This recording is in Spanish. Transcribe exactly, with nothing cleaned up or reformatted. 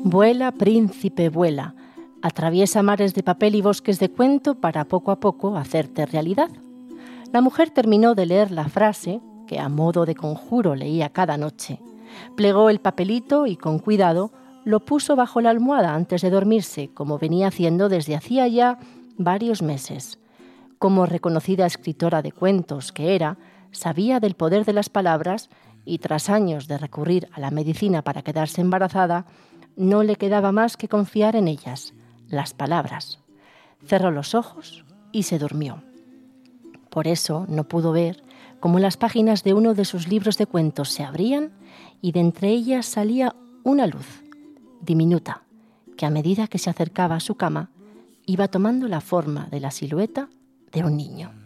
Vuela, príncipe, vuela. Atraviesa mares de papel y bosques de cuento para poco a poco hacerte realidad. La mujer terminó de leer la frase, que a modo de conjuro leía cada noche. Plegó el papelito y con cuidado lo puso bajo la almohada antes de dormirse, como venía haciendo desde hacía ya varios meses. Como reconocida escritora de cuentos que era, sabía del poder de las palabras y tras años de recurrir a la medicina para quedarse embarazada, no le quedaba más que confiar en ellas, las palabras. Cerró los ojos y se durmió. Por eso no pudo ver cómo las páginas de uno de sus libros de cuentos se abrían y de entre ellas salía una luz, diminuta, que a medida que se acercaba a su cama, iba tomando la forma de la silueta de un niño.